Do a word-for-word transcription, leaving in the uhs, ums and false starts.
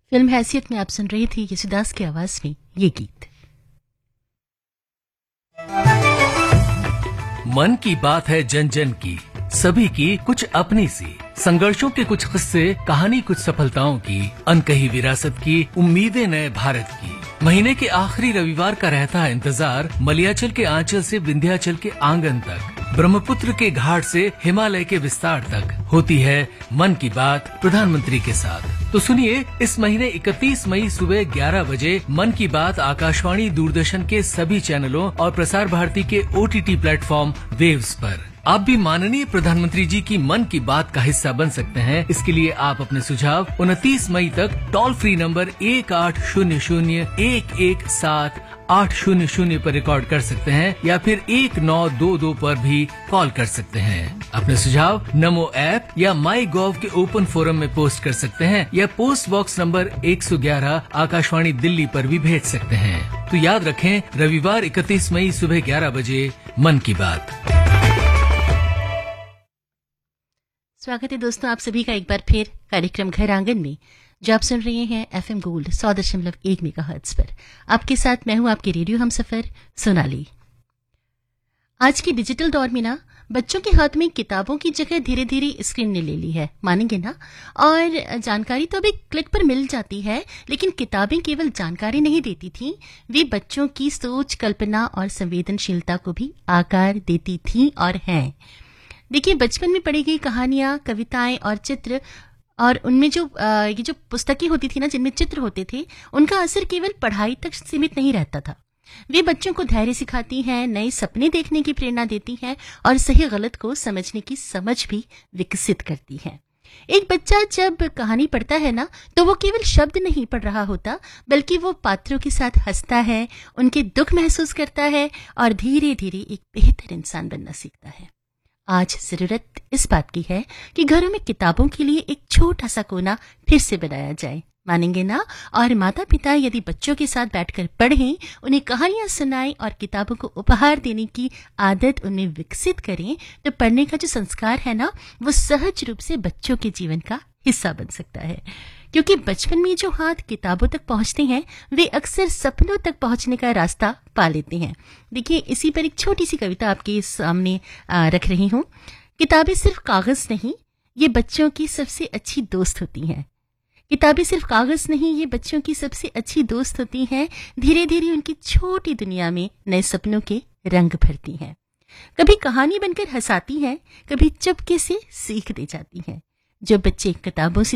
Film हैसियत में आप सुन रही थी येसुदास की आवाज में ये गीत। मन की बात है जन जन की, सभी की कुछ अपनी सी, संघर्षों के कुछ किस्से, कहानी कुछ सफलताओं की, अनकही विरासत की, उम्मीदें नए भारत की। महीने के आखिरी रविवार का रहता है इंतजार, मलयाचल के आंचल से विंध्याचल के आंगन तक, ब्रह्मपुत्र के घाट से हिमालय के विस्तार तक होती है मन की बात प्रधानमंत्री के साथ। तो सुनिए, इस महीने इकतीस मई सुबह ग्यारह बजे मन की बात आकाशवाणी दूरदर्शन के सभी चैनलों और प्रसार भारती के ओटीटी प्लेटफॉर्म वेव्स पर। आप भी माननीय प्रधानमंत्री जी की मन की बात का हिस्सा बन सकते हैं। इसके लिए आप अपने सुझाव उनतीस मई तक टोल फ्री नंबर एक आठ शून्य शून्य एक एक सात आठ शून्य शून्य पर रिकॉर्ड कर सकते हैं या फिर एक नौ दो दो पर भी कॉल कर सकते हैं। अपने सुझाव नमो ऐप या माई गॉव के ओपन फोरम में पोस्ट कर सकते हैं या पोस्ट बॉक्स नंबर एक सौ ग्यारह आकाशवाणी दिल्ली पर भी भेज सकते हैं। तो याद रखें, रविवार इकतीस मई सुबह ग्यारह बजे मन की बात। स्वागत है दोस्तों आप सभी का एक बार फिर कार्यक्रम घर आंगन में, जो आप सुन रहे हैं एफएम गोल्ड सौ दशमलव एक मेगाहर्ट्ज पर। आपके साथ मैं हूं आपके रेडियो हमसफर सोनाली। आज के डिजिटल दौर में ना बच्चों के हाथ में किताबों की जगह धीरे धीरे स्क्रीन ने ले ली है, मानेंगे ना। और जानकारी तो अभी क्लिक पर मिल जाती है, लेकिन किताबें केवल जानकारी नहीं देती थी, वे बच्चों की सोच, कल्पना और संवेदनशीलता को भी आकार देती थी और हैं। देखिए, बचपन में पढ़ी गई कहानियां, कविताएं और चित्र, और उनमें जो आ, ये जो पुस्तकें होती थी ना जिनमें चित्र होते थे, उनका असर केवल पढ़ाई तक सीमित नहीं रहता था। वे बच्चों को धैर्य सिखाती हैं, नए सपने देखने की प्रेरणा देती हैं और सही गलत को समझने की समझ भी विकसित करती हैं। एक बच्चा जब कहानी पढ़ता है ना, तो वो केवल शब्द नहीं पढ़ रहा होता, बल्कि वो पात्रों के साथ हंसता है, उनके दुख महसूस करता है और धीरे धीरे एक बेहतर इंसान बनना सीखता है। आज जरूरत इस बात की है कि घरों में किताबों के लिए एक छोटा सा कोना फिर से बनाया जाए, मानेंगे ना। और माता पिता यदि बच्चों के साथ बैठकर पढ़ें, उन्हें कहानियां सुनाएं और किताबों को उपहार देने की आदत उन्हें विकसित करें, तो पढ़ने का जो संस्कार है ना, वो सहज रूप से बच्चों के जीवन का हिस्सा बन सकता है। क्योंकि बचपन में जो हाथ किताबों तक पहुंचते हैं, वे अक्सर सपनों तक पहुंचने का रास्ता पा लेते हैं। देखिए, इसी पर एक छोटी सी कविता आपके सामने रख रही हूं। किताबें सिर्फ कागज नहीं, ये बच्चों की सबसे अच्छी दोस्त होती हैं। किताबें सिर्फ कागज नहीं, ये बच्चों की सबसे अच्छी दोस्त होती हैं। धीरे धीरे उनकी छोटी दुनिया में नए सपनों के रंग भरती हैं। कभी कहानी बनकर हंसाती हैं, कभी चुपके से सीख दे जाती हैं। जो बच्चे किताबों से